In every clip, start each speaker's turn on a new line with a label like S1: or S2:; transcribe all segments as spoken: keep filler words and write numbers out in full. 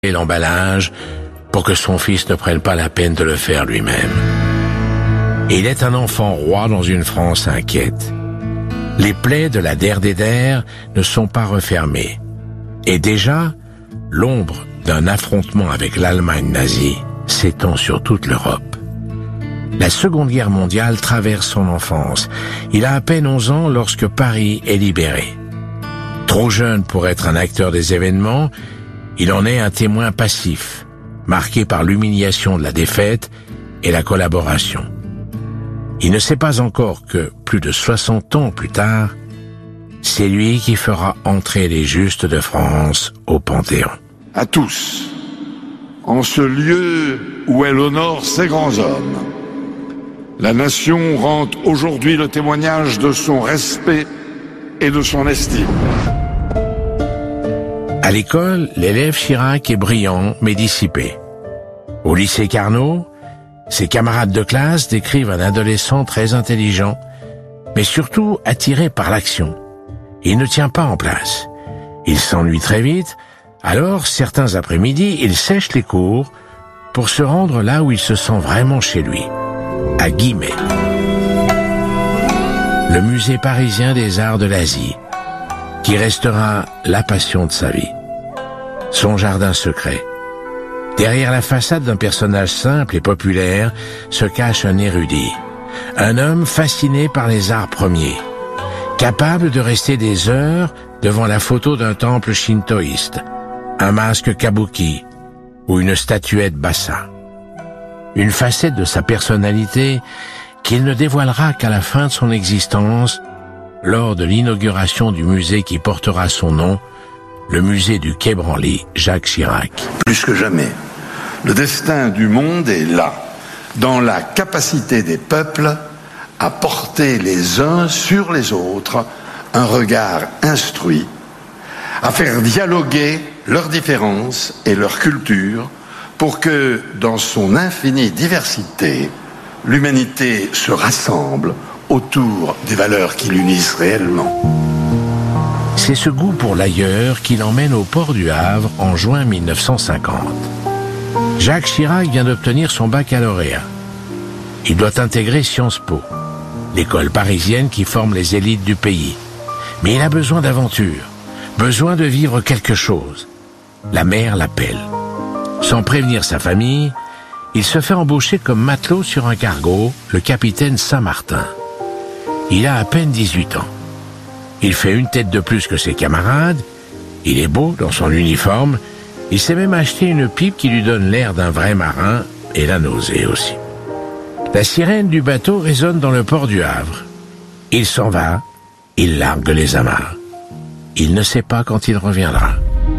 S1: et l'emballage pour que son fils ne prenne pas la peine de le faire lui-même. Il est un enfant roi dans une France inquiète. Les plaies de la der des der ne sont pas refermées. Et déjà, l'ombre d'un affrontement avec l'Allemagne nazie s'étend sur toute l'Europe. La Seconde Guerre mondiale traverse son enfance. Il a à peine onze ans lorsque Paris est libéré. Trop jeune pour être un acteur des événements, il en est un témoin passif, marqué par l'humiliation de la défaite et la collaboration. Il ne sait pas encore que, plus de soixante ans plus tard, c'est lui qui fera entrer les justes de France au Panthéon.
S2: À tous, en ce lieu où elle honore ses grands hommes, la nation rend aujourd'hui le témoignage de son respect et de son estime.
S1: À l'école, l'élève Chirac est brillant mais dissipé. Au lycée Carnot, ses camarades de classe décrivent un adolescent très intelligent, mais surtout attiré par l'action. Il ne tient pas en place. Il s'ennuie très vite, alors certains après-midi, il sèche les cours pour se rendre là où il se sent vraiment chez lui, à Guimet. Le musée parisien des arts de l'Asie, qui restera la passion de sa vie. Son jardin secret. Derrière la façade d'un personnage simple et populaire se cache un érudit, un homme fasciné par les arts premiers, capable de rester des heures devant la photo d'un temple shintoïste, un masque kabuki ou une statuette bassa. Une facette de sa personnalité qu'il ne dévoilera qu'à la fin de son existence, lors de l'inauguration du musée qui portera son nom, le musée du Quai Branly, Jacques Chirac.
S2: Plus que jamais, le destin du monde est là, dans la capacité des peuples à porter les uns sur les autres un regard instruit, à faire dialoguer leurs différences et leurs cultures pour que, dans son infinie diversité, l'humanité se rassemble autour des valeurs qui l'unissent réellement.
S1: C'est ce goût pour l'ailleurs qui l'emmène au port du Havre en juin mille neuf cent cinquante. Jacques Chirac vient d'obtenir son baccalauréat. Il doit intégrer Sciences Po, l'école parisienne qui forme les élites du pays. Mais il a besoin d'aventure, besoin de vivre quelque chose. La mer l'appelle. Sans prévenir sa famille, il se fait embaucher comme matelot sur un cargo, le capitaine Saint-Martin. Il a à peine dix-huit ans. Il fait une tête de plus que ses camarades, il est beau dans son uniforme, il s'est même acheté une pipe qui lui donne l'air d'un vrai marin, et la nausée aussi. La sirène du bateau résonne dans le port du Havre. Il s'en va, il largue les amarres. Il ne sait pas quand il reviendra.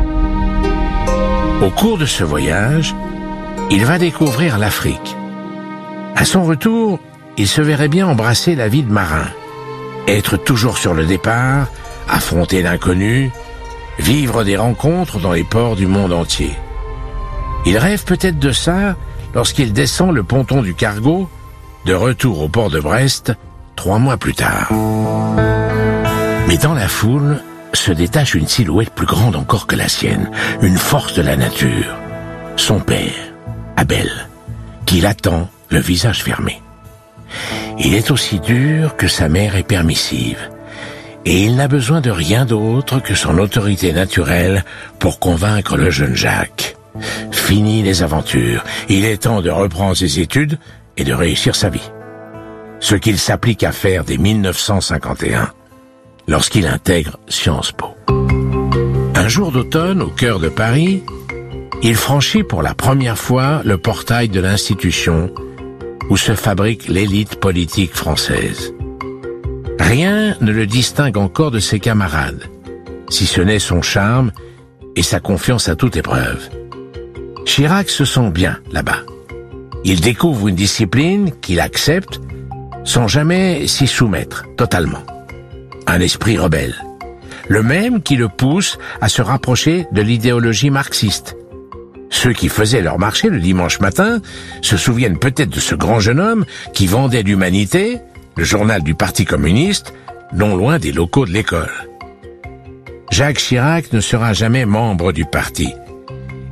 S1: Au cours de ce voyage, il va découvrir l'Afrique. À son retour, il se verrait bien embrasser la vie de marin. Être toujours sur le départ, affronter l'inconnu, vivre des rencontres dans les ports du monde entier. Il rêve peut-être de ça lorsqu'il descend le ponton du cargo, de retour au port de Brest, trois mois plus tard. Mais dans la foule se détache une silhouette plus grande encore que la sienne, une force de la nature. Son père, Abel, qui l'attend, le visage fermé. Il est aussi dur que sa mère est permissive, et il n'a besoin de rien d'autre que son autorité naturelle pour convaincre le jeune Jacques. Fini les aventures, il est temps de reprendre ses études et de réussir sa vie. Ce qu'il s'applique à faire dès mille neuf cent cinquante et un, lorsqu'il intègre Sciences Po. Un jour d'automne, au cœur de Paris, il franchit pour la première fois le portail de l'institution où se fabrique l'élite politique française. Rien ne le distingue encore de ses camarades, si ce n'est son charme et sa confiance à toute épreuve. Chirac se sent bien là-bas. Il découvre une discipline qu'il accepte sans jamais s'y soumettre totalement. Un esprit rebelle, le même qui le pousse à se rapprocher de l'idéologie marxiste. Ceux qui faisaient leur marché le dimanche matin se souviennent peut-être de ce grand jeune homme qui vendait l'Humanité, le journal du Parti communiste, non loin des locaux de l'école. Jacques Chirac ne sera jamais membre du parti.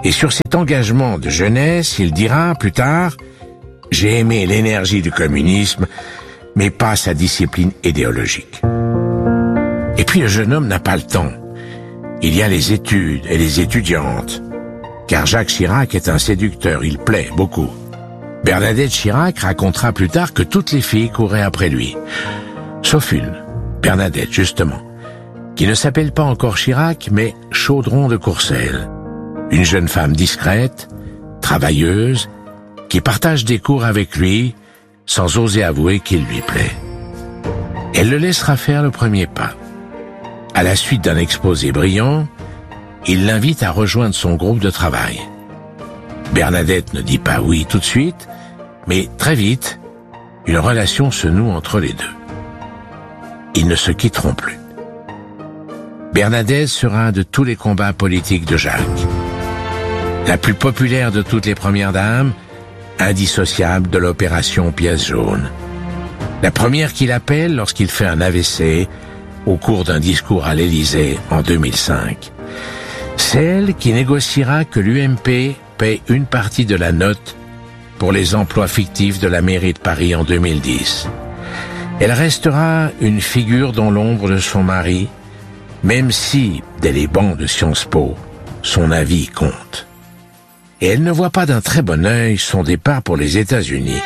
S1: Et sur cet engagement de jeunesse, il dira plus tard « J'ai aimé l'énergie du communisme, mais pas sa discipline idéologique. » Et puis le jeune homme n'a pas le temps. Il y a les études et les étudiantes. Car Jacques Chirac est un séducteur, il plaît beaucoup. Bernadette Chirac racontera plus tard que toutes les filles couraient après lui. Sauf une, Bernadette justement, qui ne s'appelle pas encore Chirac, mais Chaudron de Courcelles. Une jeune femme discrète, travailleuse, qui partage des cours avec lui, sans oser avouer qu'il lui plaît. Elle le laissera faire le premier pas. À la suite d'un exposé brillant, il l'invite à rejoindre son groupe de travail. Bernadette ne dit pas oui tout de suite, mais très vite, une relation se noue entre les deux. Ils ne se quitteront plus. Bernadette sera un de tous les combats politiques de Jacques. La plus populaire de toutes les premières dames, indissociable de l'opération Pièce jaune. La première qu'il appelle lorsqu'il fait un A V C au cours d'un discours à l'Élysée en deux mille cinq. C'est elle qui négociera que l'U M P paie une partie de la note pour les emplois fictifs de la mairie de Paris en deux mille dix. Elle restera une figure dans l'ombre de son mari, même si, dès les bancs de Sciences Po, son avis compte. Et elle ne voit pas d'un très bon œil son départ pour les États-Unis.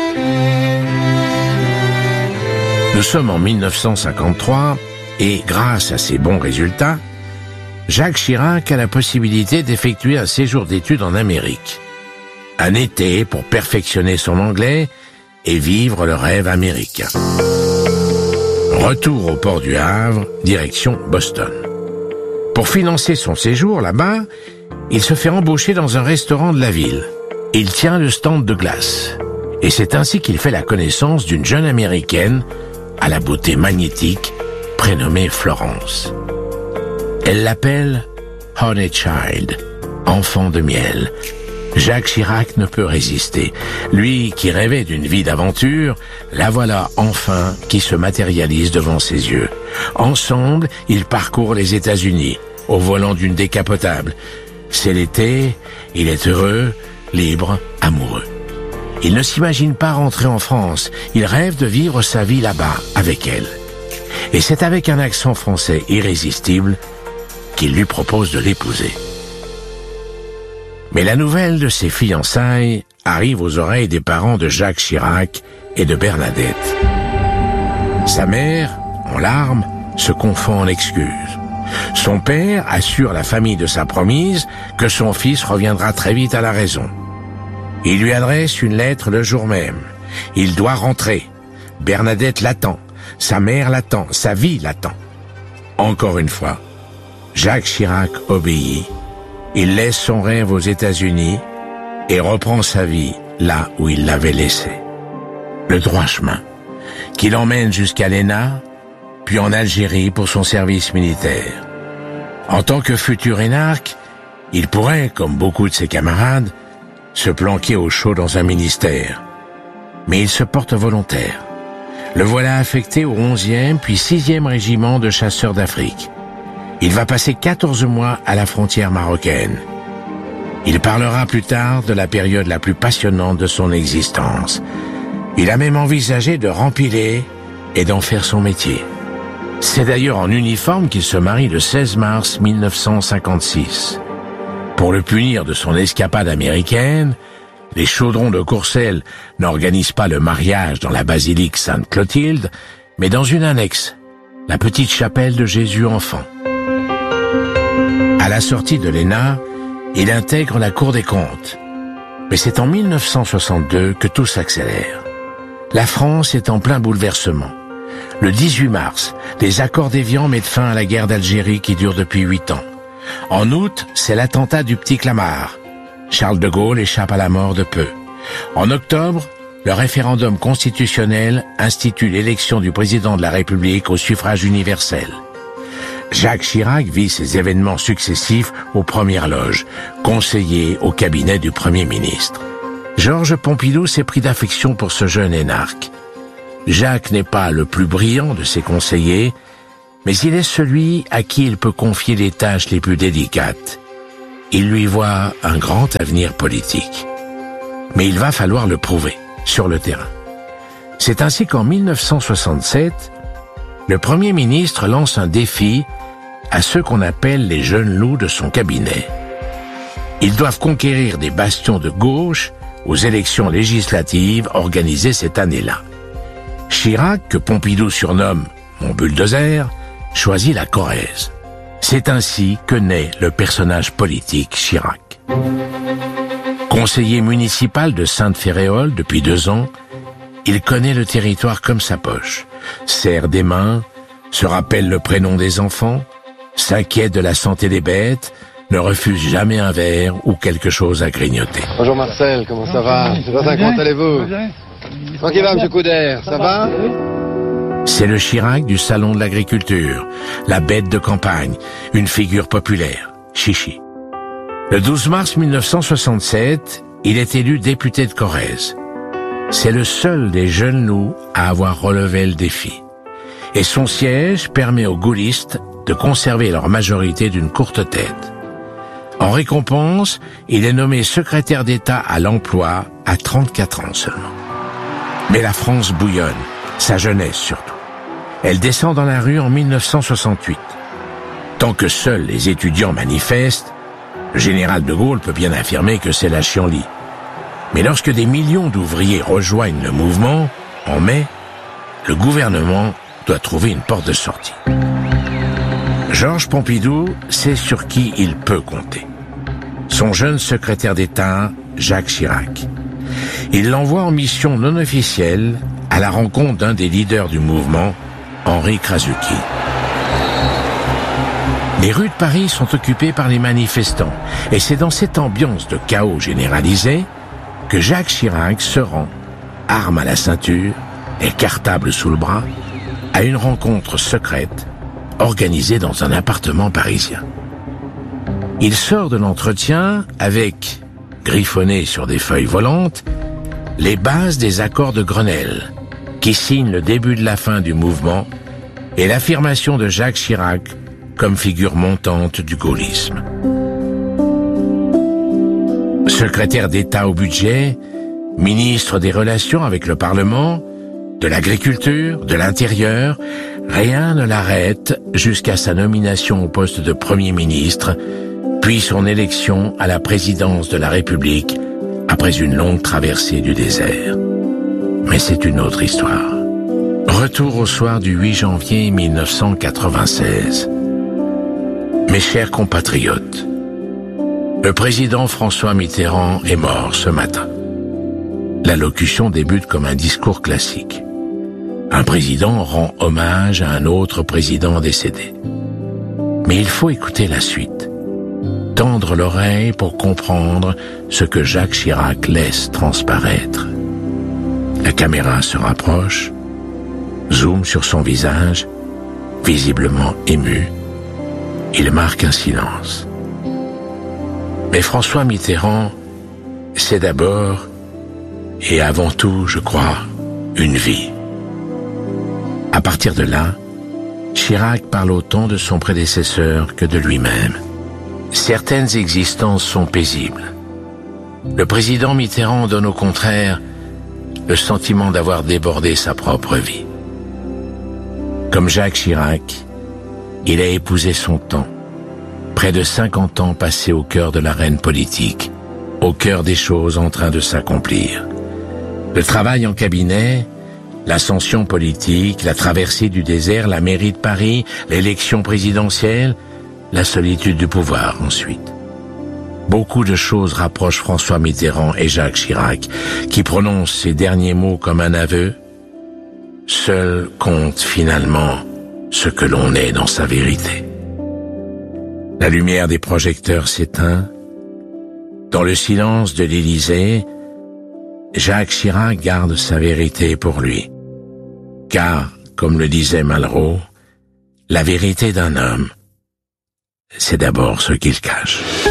S1: Nous sommes en mille neuf cent cinquante-trois et, grâce à ses bons résultats, Jacques Chirac a la possibilité d'effectuer un séjour d'études en Amérique. Un été pour perfectionner son anglais et vivre le rêve américain. Retour au port du Havre, direction Boston. Pour financer son séjour là-bas, il se fait embaucher dans un restaurant de la ville. Il tient le stand de glace. Et c'est ainsi qu'il fait la connaissance d'une jeune américaine à la beauté magnétique, prénommée Florence. Elle l'appelle Honey Child, enfant de miel. Jacques Chirac ne peut résister. Lui qui rêvait d'une vie d'aventure, la voilà enfin qui se matérialise devant ses yeux. Ensemble, ils parcourent les États-Unis, au volant d'une décapotable. C'est l'été, il est heureux, libre, amoureux. Il ne s'imagine pas rentrer en France, il rêve de vivre sa vie là-bas, avec elle. Et c'est avec un accent français irrésistible qu'il lui propose de l'épouser. Mais la nouvelle de ses fiançailles arrive aux oreilles des parents de Jacques Chirac et de Bernadette. Sa mère, en larmes, se confond en excuses. Son père assure la famille de sa promise que son fils reviendra très vite à la raison. Il lui adresse une lettre le jour même. Il doit rentrer. Bernadette l'attend. Sa mère l'attend. Sa vie l'attend. Encore une fois, Jacques Chirac obéit. Il laisse son rêve aux États-Unis et reprend sa vie là où il l'avait laissé. Le droit chemin, qui l'emmène jusqu'à l'E N A, puis en Algérie pour son service militaire. En tant que futur énarque, il pourrait, comme beaucoup de ses camarades, se planquer au chaud dans un ministère. Mais il se porte volontaire. Le voilà affecté au onzième puis sixième régiment de chasseurs d'Afrique. Il va passer quatorze mois à la frontière marocaine. Il parlera plus tard de la période la plus passionnante de son existence. Il a même envisagé de rempiler et d'en faire son métier. C'est d'ailleurs en uniforme qu'il se marie le seize mars mille neuf cent cinquante-six. Pour le punir de son escapade américaine, les Chaudrons de Courcelles n'organisent pas le mariage dans la basilique Sainte-Clotilde, mais dans une annexe, la petite chapelle de Jésus enfant. À la sortie de l'E N A, il intègre la Cour des comptes. Mais c'est en mille neuf cent soixante-deux que tout s'accélère. La France est en plein bouleversement. Le dix-huit mars, les accords d'Évian mettent fin à la guerre d'Algérie qui dure depuis huit ans. En août, c'est l'attentat du Petit Clamart. Charles de Gaulle échappe à la mort de peu. En octobre, le référendum constitutionnel institue l'élection du président de la République au suffrage universel. Jacques Chirac vit ces événements successifs aux premières loges, conseiller au cabinet du Premier ministre. Georges Pompidou s'est pris d'affection pour ce jeune énarque. Jacques n'est pas le plus brillant de ses conseillers, mais il est celui à qui il peut confier les tâches les plus délicates. il lui voit un grand avenir politique. Mais il va falloir le prouver, sur le terrain. C'est ainsi qu'en mille neuf cent soixante-sept, le Premier ministre lance un défi à ceux qu'on appelle les jeunes loups de son cabinet. Ils doivent conquérir des bastions de gauche aux élections législatives organisées cette année-là. Chirac, que Pompidou surnomme « mon bulldozer », choisit la Corrèze. C'est ainsi que naît le personnage politique Chirac. Conseiller municipal de Sainte-Féréole depuis deux ans, il connaît le territoire comme sa poche, serre des mains, se rappelle le prénom des enfants, s'inquiète de la santé des bêtes, ne refuse jamais un verre ou quelque chose à grignoter.
S3: Bonjour Marcel, comment ça va? Sébastien, comment allez-vous? Comment il va, M. Couder? Ça va?
S1: C'est le Chirac du salon de l'agriculture, la bête de campagne, une figure populaire, Chichi. Le douze mars mille neuf cent soixante-sept, il est élu député de Corrèze. C'est le seul des jeunes loups à avoir relevé le défi. Et son siège permet aux gaullistes de conserver leur majorité d'une courte tête. En récompense, il est nommé secrétaire d'État à l'emploi à trente-quatre ans seulement. Mais la France bouillonne, sa jeunesse surtout. Elle descend dans la rue en mille neuf cent soixante-huit. Tant que seuls les étudiants manifestent, le général de Gaulle peut bien affirmer que c'est la chienlit. Mais lorsque des millions d'ouvriers rejoignent le mouvement, en mai, le gouvernement doit trouver une porte de sortie. Georges Pompidou sait sur qui il peut compter. Son jeune secrétaire d'État, Jacques Chirac. Il l'envoie en mission non officielle à la rencontre d'un des leaders du mouvement, Henri Krasucki. Les rues de Paris sont occupées par les manifestants, et c'est dans cette ambiance de chaos généralisé que Jacques Chirac se rend, arme à la ceinture et cartable sous le bras, à une rencontre secrète organisée dans un appartement parisien. Il sort de l'entretien avec, griffonné sur des feuilles volantes, les bases des accords de Grenelle, qui signent le début de la fin du mouvement et l'affirmation de Jacques Chirac comme figure montante du gaullisme. Secrétaire d'État au budget, ministre des Relations avec le Parlement, de l'Agriculture, de l'Intérieur, rien ne l'arrête jusqu'à sa nomination au poste de Premier ministre, puis son élection à la présidence de la République après une longue traversée du désert. Mais c'est une autre histoire. Retour au soir du huit janvier mille neuf cent quatre-vingt-seize. Mes chers compatriotes, le président François Mitterrand est mort ce matin. L'allocution débute comme un discours classique. Un président rend hommage à un autre président décédé. Mais il faut écouter la suite. Tendre l'oreille pour comprendre ce que Jacques Chirac laisse transparaître. La caméra se rapproche, zoom sur son visage, visiblement ému. Il marque un silence. Mais François Mitterrand, c'est d'abord et avant tout, je crois, une vie. À partir de là, Chirac parle autant de son prédécesseur que de lui-même. Certaines existences sont paisibles. Le président Mitterrand donne au contraire le sentiment d'avoir débordé sa propre vie. Comme Jacques Chirac, il a épousé son temps. Près de cinquante ans passés au cœur de l'arène politique, au cœur des choses en train de s'accomplir. Le travail en cabinet, l'ascension politique, la traversée du désert, la mairie de Paris, l'élection présidentielle, la solitude du pouvoir ensuite. Beaucoup de choses rapprochent François Mitterrand et Jacques Chirac, qui prononcent ces derniers mots comme un aveu. Seul compte finalement ce que l'on est dans sa vérité. La lumière des projecteurs s'éteint. Dans le silence de l'Élysée, Jacques Chirac garde sa vérité pour lui. Car, comme le disait Malraux, la vérité d'un homme, c'est d'abord ce qu'il cache.